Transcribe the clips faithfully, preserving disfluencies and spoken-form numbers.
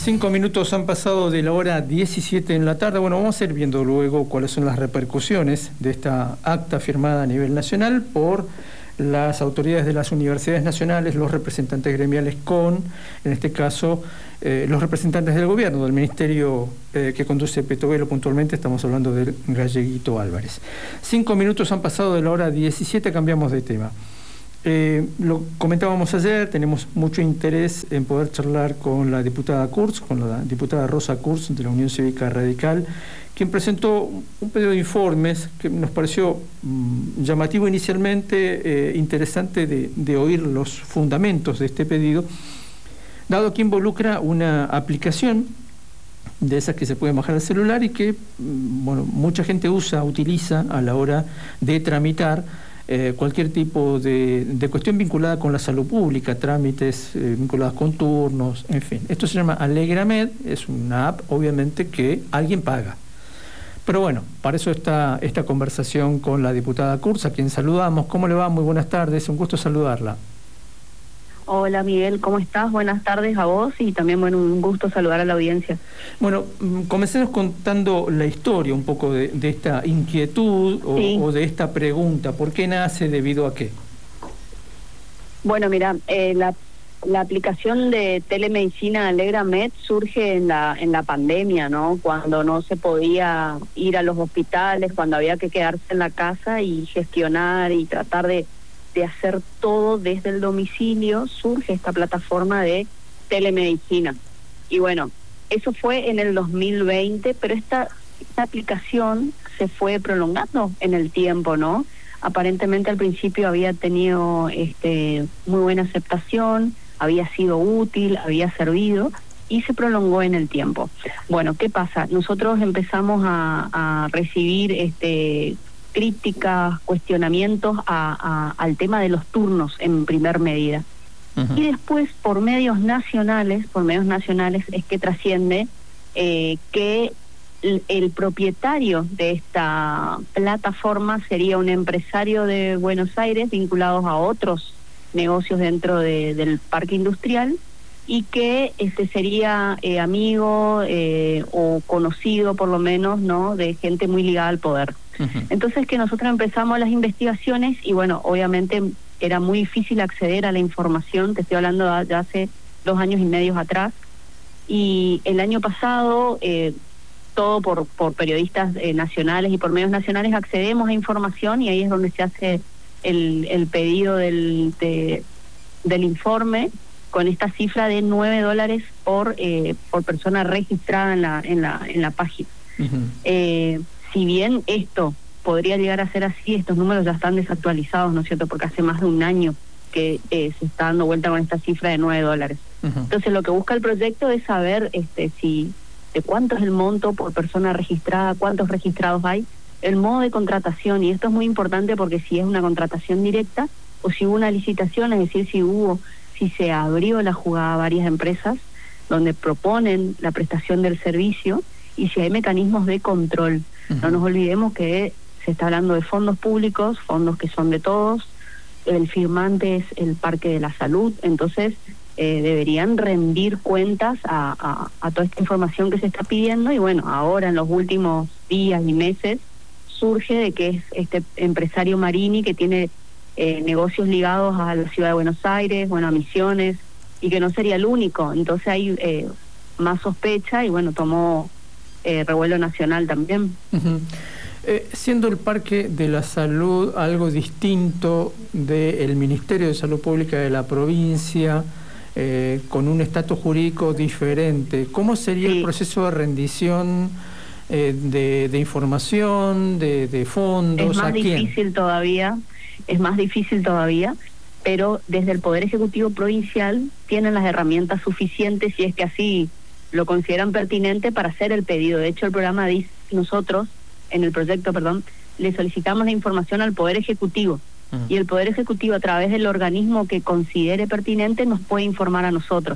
Cinco minutos han pasado de la hora diecisiete en la tarde. Bueno, vamos a ir viendo luego cuáles son las repercusiones de esta acta firmada a nivel nacional por las autoridades de las universidades nacionales, los representantes gremiales con, en este caso, eh, los representantes del gobierno, del ministerio eh, que conduce Petovelo puntualmente, estamos hablando del Galleguito Álvarez. Cinco minutos han pasado de la hora diecisiete, cambiamos de tema. Eh, lo comentábamos ayer, tenemos mucho interés en poder charlar con la diputada Kurz, con la diputada Rosa Kurz de la Unión Cívica Radical, quien presentó un pedido de informes que nos pareció mmm, llamativo inicialmente, eh, interesante de, de oír los fundamentos de este pedido, dado que involucra una aplicación de esas que se pueden bajar al celular y que mmm, bueno, mucha gente usa, utiliza a la hora de tramitar Eh, cualquier tipo de, de cuestión vinculada con la salud pública, trámites eh, vinculados con turnos, en fin. Esto se llama Alegramed, es una app, obviamente, que alguien paga. Pero bueno, para eso está esta conversación con la diputada Kurz, a quien saludamos. ¿Cómo le va? Muy buenas tardes, un gusto saludarla. Hola Miguel, ¿cómo estás? Buenas tardes a vos y también bueno, un gusto saludar a la audiencia. Bueno, comencemos contando la historia un poco de, de esta inquietud o, sí. o de esta pregunta. ¿Por qué nace? ¿Debido a qué? Bueno, mira, eh, la, la aplicación de telemedicina Alegramed surge en la, en la pandemia, ¿no? Cuando no se podía ir a los hospitales, cuando había que quedarse en la casa y gestionar y tratar de de hacer todo desde el domicilio, surge esta plataforma de telemedicina. Y bueno, eso fue en el dos mil veinte, pero esta, esta aplicación se fue prolongando en el tiempo, ¿no? Aparentemente al principio había tenido este, muy buena aceptación, había sido útil, había servido, y se prolongó en el tiempo. Bueno, ¿qué pasa? Nosotros empezamos a, a recibir este críticas, cuestionamientos a, a, al tema de los turnos en primer medida. Uh-huh. Y después, por medios nacionales, por medios nacionales es que trasciende eh, que el, el propietario de esta plataforma sería un empresario de Buenos Aires vinculados a otros negocios dentro de, del parque industrial y que este sería eh, amigo eh, o conocido por lo menos, ¿no?, de gente muy ligada al poder. Uh-huh. Entonces que nosotros empezamos las investigaciones y bueno, obviamente era muy difícil acceder a la información, te estoy hablando de, de hace dos años y medio atrás, y el año pasado, eh, todo por, por periodistas eh, nacionales y por medios nacionales accedemos a información y ahí es donde se hace el, el pedido del, de, del informe con esta cifra de nueve dólares por, eh, por persona registrada en la, en la, en la página. Uh-huh. Eh, Si bien esto podría llegar a ser así, estos números ya están desactualizados, ¿no es cierto? Porque hace más de un año que eh, se está dando vuelta con esta cifra de nueve dólares. Uh-huh. Entonces lo que busca el proyecto es saber este, si de cuánto es el monto por persona registrada, cuántos registrados hay, el modo de contratación, y esto es muy importante porque si es una contratación directa o si hubo una licitación, es decir, si hubo, si se abrió la jugada a varias empresas donde proponen la prestación del servicio y si hay mecanismos de control. No nos olvidemos que se está hablando de fondos públicos, fondos que son de todos, el firmante es el Parque de la Salud, entonces eh, deberían rendir cuentas a, a, a toda esta información que se está pidiendo y bueno, ahora en los últimos días y meses surge de que es este empresario Marini que tiene eh, negocios ligados a la ciudad de Buenos Aires, bueno, a Misiones, y que no sería el único, entonces hay eh, más sospecha y bueno, tomó Eh, revuelo nacional también. Uh-huh. Eh, siendo el Parque de la Salud algo distinto del Ministerio de Salud Pública de la provincia, eh, con un estatus jurídico diferente, ¿cómo sería sí. el proceso de rendición eh, de, de información, de, de fondos? Es más ¿A quién? difícil todavía, es más difícil todavía, pero desde el Poder Ejecutivo Provincial tienen las herramientas suficientes, si es que así lo consideran pertinente, para hacer el pedido. De hecho, el programa dice, nosotros, en el proyecto, perdón, le solicitamos la información al Poder Ejecutivo. Uh-huh. Y el Poder Ejecutivo, a través del organismo que considere pertinente, nos puede informar a nosotros.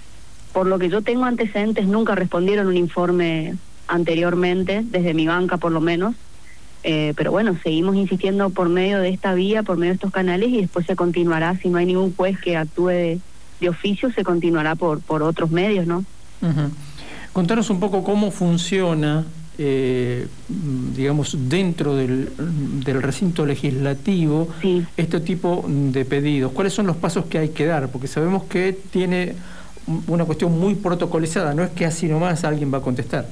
Por lo que yo tengo antecedentes, nunca respondieron un informe anteriormente, desde mi banca por lo menos, eh, pero bueno, seguimos insistiendo por medio de esta vía, por medio de estos canales, y después se continuará, si no hay ningún juez que actúe de, de oficio, se continuará por, por otros medios, ¿no? Uh-huh. Contanos un poco cómo funciona, eh, digamos, dentro del, del recinto legislativo, sí, este tipo de pedidos. ¿Cuáles son los pasos que hay que dar? Porque sabemos que tiene una cuestión muy protocolizada, no es que así nomás alguien va a contestar.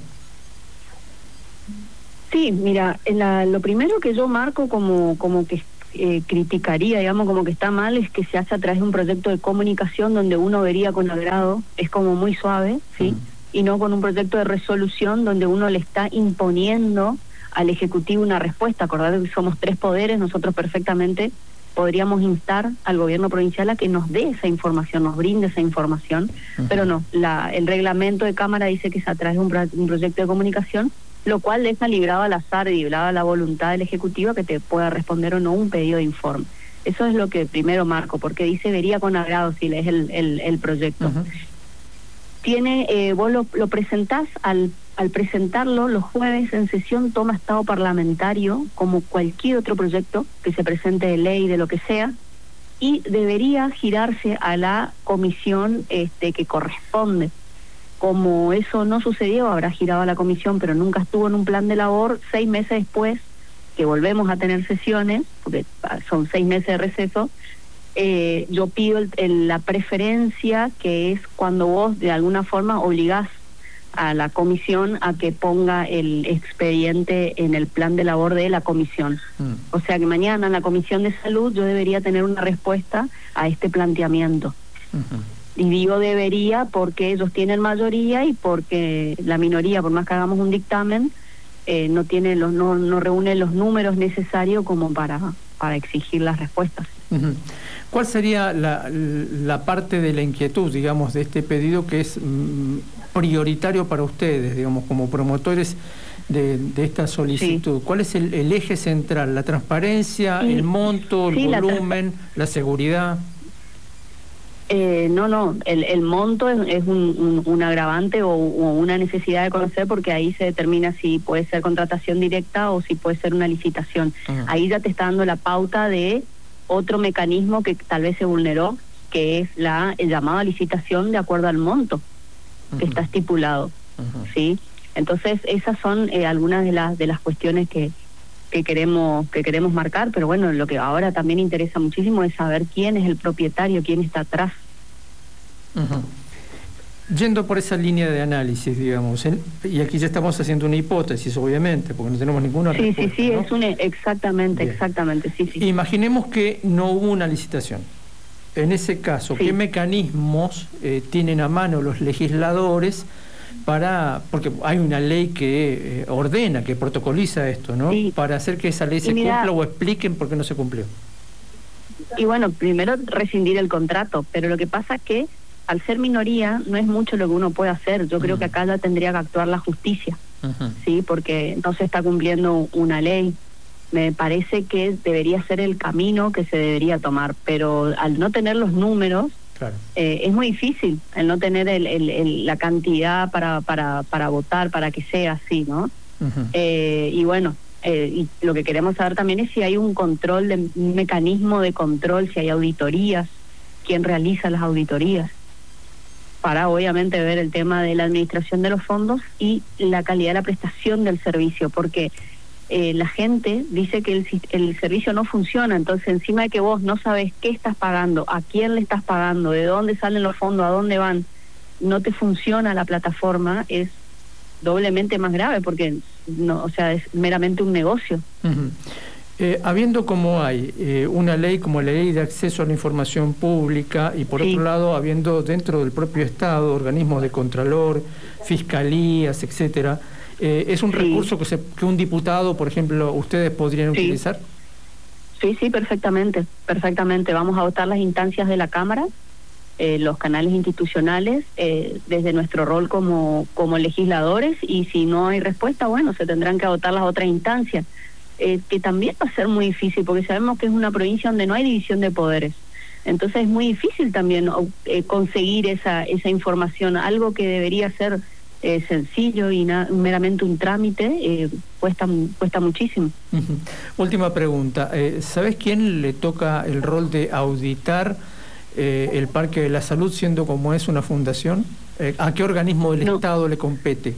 Sí, mira, la, lo primero que yo marco como, como que eh, criticaría, digamos, como que está mal, es que se hace a través de un proyecto de comunicación donde uno vería con agrado, es como muy suave, ¿sí? Mm. Y no con un proyecto de resolución donde uno le está imponiendo al Ejecutivo una respuesta. Acordad que somos tres poderes, nosotros perfectamente podríamos instar al gobierno provincial a que nos dé esa información, nos brinde esa información, uh-huh. Pero no, la, el reglamento de Cámara dice que es a través de un, pro, un proyecto de comunicación, lo cual deja librado al azar y librado a la voluntad del Ejecutivo que te pueda responder o no un pedido de informe. Eso es lo que primero marco, porque dice vería con agrado si lees el, el, el proyecto. Uh-huh. Tiene, eh, vos lo, lo presentás, al, al presentarlo los jueves en sesión toma estado parlamentario, como cualquier otro proyecto que se presente de ley, de lo que sea, y debería girarse a la comisión este, que corresponde. Como eso no sucedió, habrá girado a la comisión, pero nunca estuvo en un plan de labor, seis meses después, que volvemos a tener sesiones, porque son seis meses de receso, eh, yo pido el, el, la preferencia, que es cuando vos de alguna forma obligás a la comisión a que ponga el expediente en el plan de labor de la comisión. Mm. O sea que mañana en la Comisión de Salud yo debería tener una respuesta a este planteamiento. Uh-huh. Y digo debería porque ellos tienen mayoría y porque la minoría, por más que hagamos un dictamen, eh, no tiene los no, no reúne los números necesarios como para, para exigir las respuestas. Uh-huh. ¿Cuál sería la, la parte de la inquietud, digamos, de este pedido que es mm, prioritario para ustedes, digamos, como promotores de, de esta solicitud? Sí. ¿Cuál es el, el eje central? ¿La transparencia, sí, el monto, el sí, volumen, la, la seguridad? Eh, no, no, el, el monto es, es un, un, un agravante o, o una necesidad de conocer, porque ahí se determina si puede ser contratación directa o si puede ser una licitación. Uh-huh. Ahí ya te está dando la pauta de otro mecanismo que tal vez se vulneró, que es la llamada licitación de acuerdo al monto uh-huh. que está estipulado. Uh-huh. ¿Sí? Entonces esas son eh, algunas de las de las cuestiones que que queremos que queremos marcar, pero bueno, lo que ahora también interesa muchísimo es saber quién es el propietario, quién está atrás. Uh-huh. Yendo por esa línea de análisis, digamos, ¿eh? Y aquí ya estamos haciendo una hipótesis, obviamente, porque no tenemos ninguna sí, respuesta. Sí, sí, ¿no? es una, exactamente, Bien. exactamente, sí, sí. Imaginemos que no hubo una licitación. En ese caso, sí. ¿qué mecanismos eh, tienen a mano los legisladores para, porque hay una ley que eh, ordena, que protocoliza esto, ¿no? Sí. Para hacer que esa ley se mira, cumpla o expliquen por qué no se cumplió? Y bueno, primero rescindir el contrato, pero lo que pasa es que al ser minoría no es mucho lo que uno puede hacer. Yo uh-huh. creo que acá ya tendría que actuar la justicia, uh-huh. sí, porque no se está cumpliendo una ley. Me parece que debería ser el camino que se debería tomar, pero al no tener los números, claro. eh, es muy difícil el no tener el, el, el, la cantidad para, para, para votar, para que sea así, ¿no? Uh-huh. eh, y bueno, eh, y lo que queremos saber también es si hay un control, de, un mecanismo de control, si hay auditorías, quién realiza las auditorías, para obviamente ver el tema de la administración de los fondos y la calidad de la prestación del servicio, porque eh, la gente dice que el, el servicio no funciona, entonces encima de que vos no sabes qué estás pagando, a quién le estás pagando, de dónde salen los fondos, a dónde van, no te funciona la plataforma, es doblemente más grave, porque no, o sea, es meramente un negocio. Uh-huh. Eh, habiendo como hay eh, una ley como la Ley de Acceso a la Información Pública y por sí. otro lado habiendo dentro del propio Estado organismos de contralor, fiscalías, etcétera, eh, ¿es un sí. recurso que, se, que un diputado, por ejemplo, ustedes podrían sí. utilizar? Sí, sí, perfectamente, perfectamente. Vamos a votar las instancias de la Cámara, eh, los canales institucionales, eh, desde nuestro rol como, como legisladores, y si no hay respuesta, bueno, se tendrán que votar las otras instancias. Eh, que también va a ser muy difícil, porque sabemos que es una provincia donde no hay división de poderes. Entonces es muy difícil también eh, conseguir esa esa información, algo que debería ser eh, sencillo y na- meramente un trámite, eh, cuesta cuesta muchísimo. Uh-huh. Última pregunta, eh, ¿sabes quién le toca el rol de auditar eh, el Parque de la Salud, siendo como es una fundación? Eh, ¿A qué organismo del no. Estado le compete?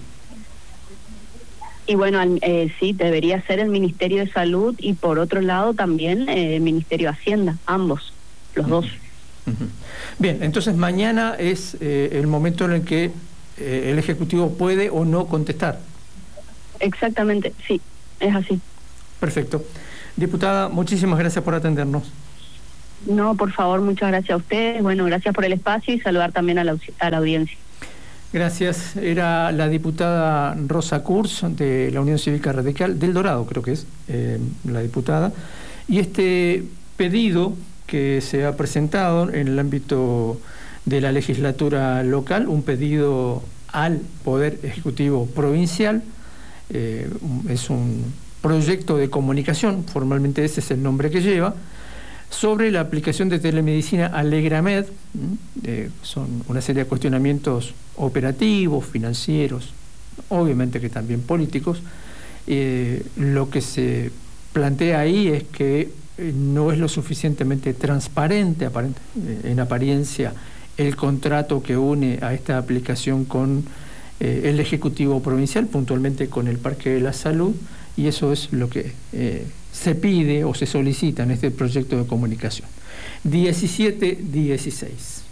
Y bueno, eh, sí, debería ser el Ministerio de Salud y por otro lado también eh, el Ministerio de Hacienda, ambos, los dos. Uh-huh. Bien, entonces mañana es eh, el momento en el que eh, el Ejecutivo puede o no contestar. Exactamente, sí, es así. Perfecto. Diputada, muchísimas gracias por atendernos. No, por favor, muchas gracias a ustedes. Bueno, gracias por el espacio y saludar también a la, a la audiencia. Gracias. Era la diputada Rosa Kurz de la Unión Cívica Radical, del Dorado creo que es, eh, la diputada. Y este pedido que se ha presentado en el ámbito de la legislatura local, un pedido al Poder Ejecutivo Provincial, eh, es un proyecto de comunicación, formalmente ese es el nombre que lleva, sobre la aplicación de telemedicina Alegramed. Eh, son una serie de cuestionamientos operativos, financieros, obviamente que también políticos. Eh, lo que se plantea ahí es que eh, no es lo suficientemente transparente, aparente, eh, en apariencia, el contrato que une a esta aplicación con eh, el Ejecutivo Provincial, puntualmente con el Parque de la Salud, y eso es lo que eh, se pide o se solicita en este proyecto de comunicación. diecisiete dieciséis.